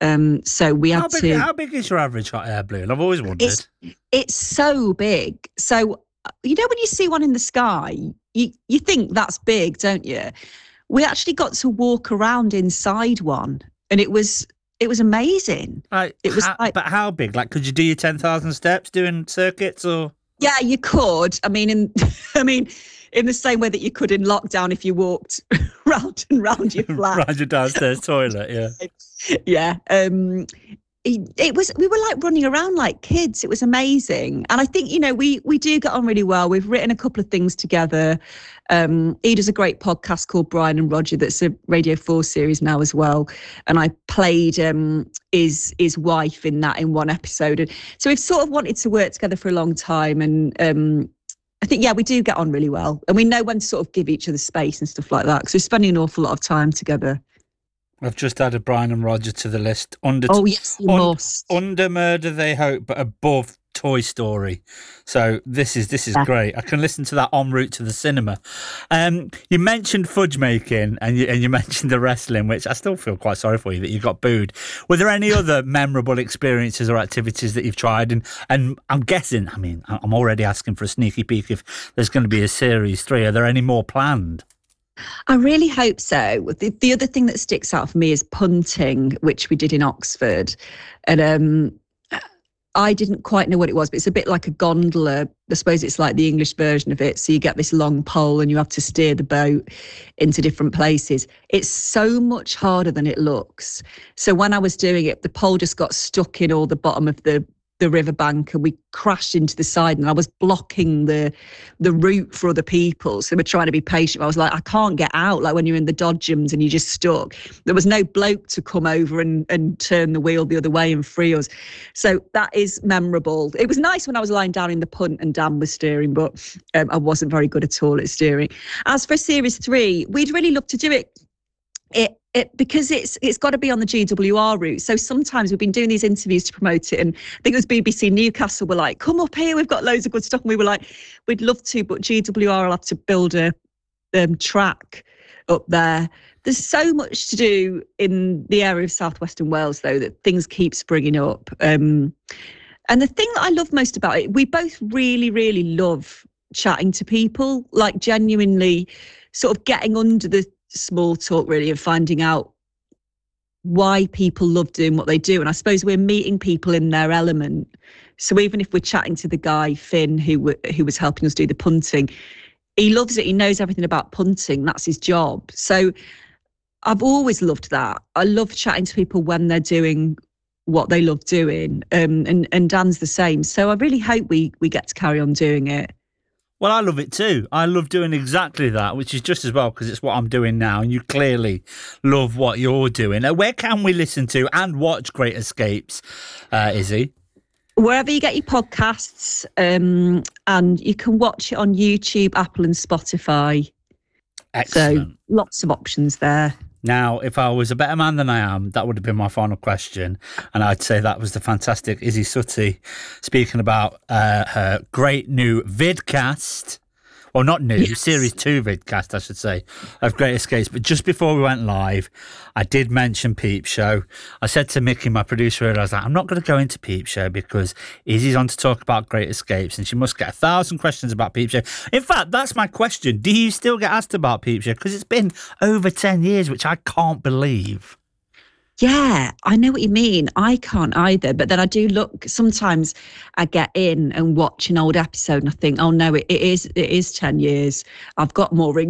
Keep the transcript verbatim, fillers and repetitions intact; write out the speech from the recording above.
Um, so we had how big, to. How big is your average hot air balloon? I've always wondered. It's, it's so big. So, you know, when you see one in the sky, you, you think that's big, don't you? We actually got to walk around inside one, and it was it was amazing. Right, it was how, like, but how big? Like, could you do your ten thousand steps doing circuits or? Yeah, you could. I mean, in I mean, in the same way that you could in lockdown if you walked round and round your flat, round your downstairs toilet. Yeah, yeah. Um, it, it was. We were like running around like kids. It was amazing, and I think you know we we do get on really well. We've written a couple of things together. Um, he does a great podcast called Brian and Roger that's a Radio four series now as well. And I played um, his his wife in that in one episode. And so we've sort of wanted to work together for a long time. And um, I think, yeah, we do get on really well. And we know when to sort of give each other space and stuff like that. Because we're spending an awful lot of time together. I've just added Brian and Roger to the list. Under oh, yes, you un, must. Under Murder, They Hope, but above Toy Story. So this is this is yeah. great. I can listen to that en route to the cinema. Um, you mentioned fudge making and you, and you mentioned the wrestling, which I still feel quite sorry for you that you got booed. Were there any other memorable experiences or activities that you've tried? And, and I'm guessing, I mean, I'm already asking for a sneaky peek if there's going to be a series three. Are there any more planned? I really hope so. The, the other thing that sticks out for me is punting, which we did in Oxford. And um, I didn't quite know what it was, but it's a bit like a gondola. I suppose it's like the English version of it. So you get this long pole and you have to steer the boat into different places. It's so much harder than it looks. So when I was doing it, the pole just got stuck in all the bottom of the the riverbank and we crashed into the side and I was blocking the the route for other people. So we're trying to be patient. I was like, I can't get out. Like when you're in the dodgems and you're just stuck. There was no bloke to come over and, and turn the wheel the other way and free us. So that is memorable. It was nice when I was lying down in the punt and Dan was steering, but um, I wasn't very good at all at steering. As for series three, we'd really love to do it. It It, because it's it's got to be on the G W R route. So sometimes we've been doing these interviews to promote it, and I think it was B B C Newcastle were like, come up here, we've got loads of good stuff. And we were like, we'd love to, but G W R will have to build a um, track up there. There's so much to do in the area of southwestern Wales, though, that things keep springing up. Um, and the thing that I love most about it, we both really, really love chatting to people, like genuinely sort of getting under the small talk really and finding out why people love doing what they do. And I suppose we're meeting people in their element. So even if we're chatting to the guy, Finn, who w- who was helping us do the punting, he loves it. He knows everything about punting. That's his job. So I've always loved that. I love chatting to people when they're doing what they love doing. Um, and, and Dan's the same. So I really hope we we get to carry on doing it. Well, I love it too. I love doing exactly that, which is just as well because it's what I'm doing now. And you clearly love what you're doing. Now, where can we listen to and watch Great Escapes, uh, Izzy? Wherever you get your podcasts, um, and you can watch it on YouTube, Apple and Spotify. Excellent. So lots of options there. Now, if I was a better man than I am, that would have been my final question. And I'd say that was the fantastic Izzy Suttie speaking about uh, her great new vidcast. Well, not new, yes. Series two vidcast, I should say, of Great Escapes. But just before we went live, I did mention Peep Show. I said to Mickey, my producer, I was like, I'm not going to go into Peep Show because Izzy's on to talk about Great Escapes and she must get a thousand questions about Peep Show. In fact, that's my question. Do you still get asked about Peep Show? Because it's been over ten years, which I can't believe. Yeah, I know what you mean. I can't either. But then I do look, sometimes I get in and watch an old episode and I think, oh no, it, it is it is ten years. I've got more